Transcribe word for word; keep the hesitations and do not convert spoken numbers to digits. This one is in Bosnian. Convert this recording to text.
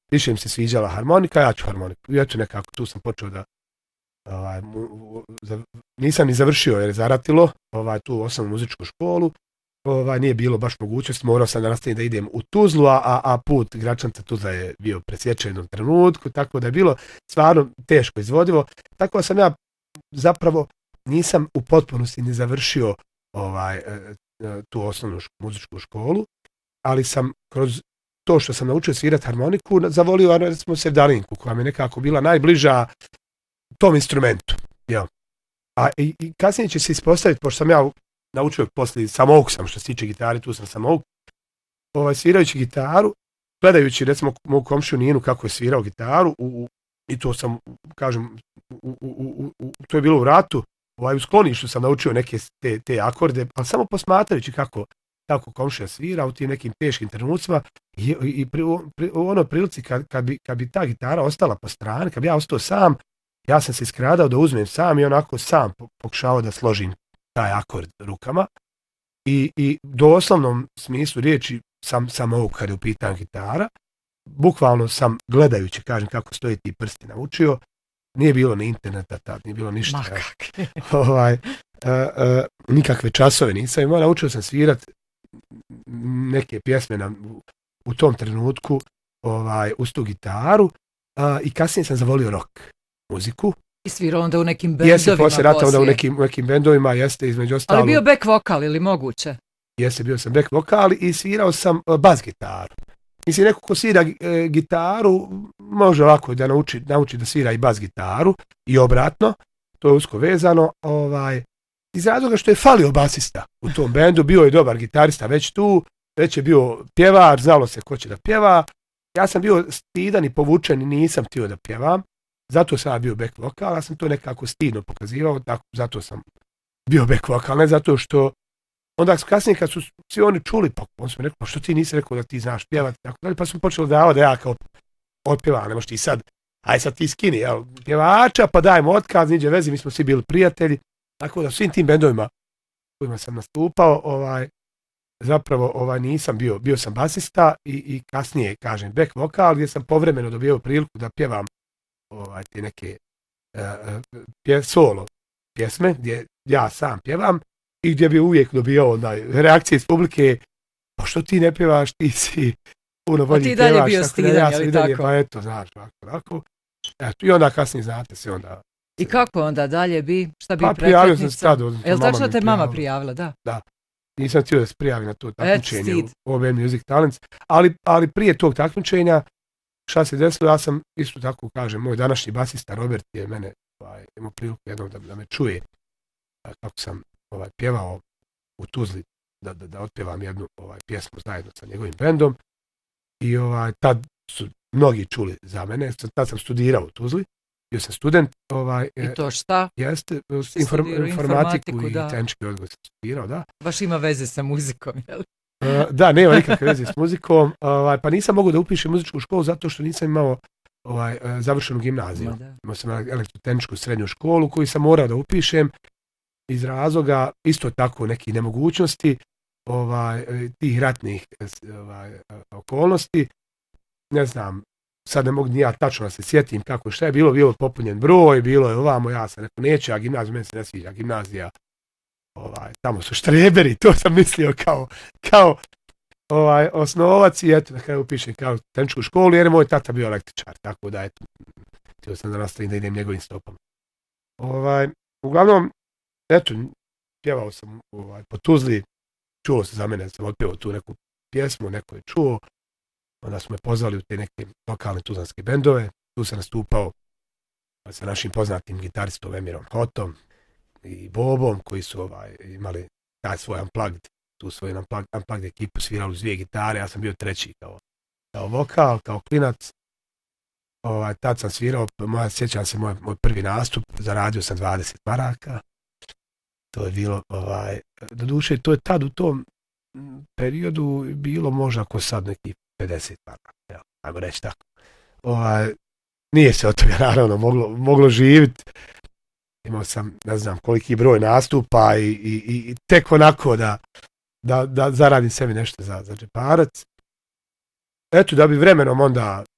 više im se sviđala harmonika, ja ću harmoniku. I eto nekako tu sam počeo da, ovaj, za, nisam ni završio jer je zaratilo, ovaj, tu osnovnu muzičku školu, ovaj, nije bilo baš mogućnost, morao sam da nastavim da idem u Tuzlu, a, a put Gračanca Tuzla je bio presječen u jednom trenutku, tako da je bilo stvarno teško izvodivo. Tako da sam ja zapravo nisam u potpunosti ni završio ovaj, tu osnovnu ško, muzičku školu, ali sam kroz to što sam naučio svirati harmoniku, zavolio recimo sevdalinku, koja mi je nekako bila najbliža tom instrumentu. Jel? A i, i kasnije će se ispostaviti, pošto sam ja naučio poslije samouk sam, što se tiče gitare, tu sam samouk, ovaj, svirajući gitaru, gledajući recimo mogu komšiju Ninu kako je svirao gitaru, u, u, i to sam, kažem, u, u, u, u, to je bilo u ratu, ovaj, u skloništu sam naučio neke te, te akorde, ali samo posmatrajući kako, kako komšija svira u tim nekim teškim trenucima i, i pri, pri, u onoj prilici kad, kad, bi, kad bi ta gitara ostala po strani, kad bi ja ostao sam, ja sam se iskradao da uzmem sam i onako sam pokušao da složim taj akord rukama i, i doslovnom smislu riječi sam, sam ovog kad je u pitanju gitara, bukvalno sam gledajući, kažem, kako stoje ti prsti naučio, nije bilo ni interneta tad, nije bilo ništa. ovaj, uh, uh, nikakve časove nisam imao, naučio sam svirat neke pjesme na, u, u tom trenutku ovaj, uz tu gitaru uh, i kasnije sam zavolio rock muziku. I svirao onda u nekim bendovima jeste, poslije rata onda u nekim, u nekim bendovima, jeste između ostalo. Ali bio back vokal ili moguće? Jeste, bio sam back vokal i svirao sam uh, bas gitaru. Mislim, neko ko svira e, gitaru, može ovako da nauči, nauči da svira i bas gitaru i obratno, to je usko vezano, ovaj, iz razloga što je falio basista u tom bendu, bio je dobar gitarista već tu, već je bio pjevar, znalo se ko će da pjeva, ja sam bio stidan i povučen i nisam htio da pjevam, zato sam bio back vokal, ja sam to nekako stidno pokazivao, tako, zato sam bio back vokal, ne zato što onda kasnije kad su svi oni čuli, pa on sam rekao, pa što ti nisi rekao da ti znaš pjevati, tako dalje, pa sam počeli davati da ja kao otpjevam, ne možeš ti sad, aj sad ti skini, jel, pjevača, pa dajmo otkaz, niđe vezi, mi smo svi bili prijatelji, tako da svim tim bendovima kojima sam nastupao, ovaj, zapravo ovaj, nisam bio, bio sam basista i, i kasnije, kažem, back vokal, gdje sam povremeno dobio priliku da pjevam ovaj, te neke uh, pje, solo pjesme, gdje ja sam pjevam, i gdje bi uvijek dobio onaj, reakcije iz publike, pa što ti ne pjevaš, ti si puno bolji pjevaš. A ti dalje bio stidan, ja je li tako? Pa eto, znaš, ovako, ovako. Eto, i onda kasnije, znate se onda. I kako onda dalje bi, šta bi pa, prekretnica? Pa prijavio sam se tad. Je li tako da te mama prijavila, da? Da. Nisam htio da se prijavi na to takmičenje u O B N Music Talents, ali, ali prije tog takmičenja, šta se desilo, ja sam isto tako, kažem, moj današnji basista Robert je mene ovaj, imao priliku jednom da, da me čuje kako sam ovaj, pjevao u Tuzli, da, da, da otpjevam jednu ovaj, pjesmu zajedno sa njegovim bendom i ovaj, tad su mnogi čuli za mene, tad sam studirao u Tuzli, bio sam student. Ovaj, I to šta? Jeste, inform, informatiku i tehnički odgoj sam studirao, da. Baš ima veze sa muzikom, jel? Uh, da, nema nikakve veze s muzikom, ovaj, pa nisam mogao da upišem muzičku školu zato što nisam imao ovaj, završenu gimnaziju. Imao sam elektrotehničku srednju školu koju sam morao da upišem iz razloga isto tako neki nemogućnosti ovaj, tih ratnih ovaj, okolnosti. Ne znam, sad ne mogu ni ja tačno da se sjetim kako šta je bilo, bilo popunjen broj, bilo je ovamo, ja sam rekao, neću ja gimnaziju, meni se ne sviđa gimnazija, ovaj, tamo su štreberi, to sam mislio kao, kao ovaj, osnovac i eto, na kraju upišem kao tehničku školu, jer je moj tata bio električar, tako da eto, htio sam da nastavim da idem njegovim stopom. Ovaj, uglavnom, eto, pjevao sam ovaj, po Tuzli, čuo se za mene, sam otpjevao tu neku pjesmu, neko je čuo, onda su me pozvali u te neke lokalne tuzlanske bendove, tu sam nastupao sa našim poznatim gitaristom Emirom Hotom i Bobom, koji su ovaj, imali taj svoj unplugged, tu svoju unplugged, unplugged ekipu, svirali uz dvije gitare, ja sam bio treći kao, kao vokal, kao klinac. Ovaj, tad sam svirao, moja, sjećam se moj, moj prvi nastup, zaradio sam dvadeset maraka. To je bilo, ovaj, do duše, to je tad u tom periodu bilo možda ako sad neki pedeset maraka, evo, ajmo reći tako. Ovaj, nije se od toga naravno moglo, moglo živjeti. Imao sam, ne znam, koliki broj nastupa i, i, i tek onako da, da, da zaradim sebi nešto za, za džeparac. Eto, da bi vremenom onda